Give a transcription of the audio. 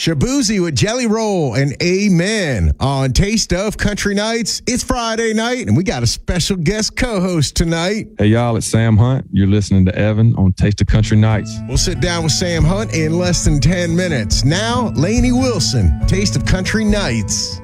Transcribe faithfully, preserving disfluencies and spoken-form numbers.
Shabuzi with Jelly Roll and Amen on Taste of Country Nights. It's Friday night, and we got a special guest co-host tonight. Hey, y'all, it's Sam Hunt. You're listening to Evan on Taste of Country Nights. We'll sit down with Sam Hunt in less than ten minutes. Now, Lainey Wilson, Taste of Country Nights.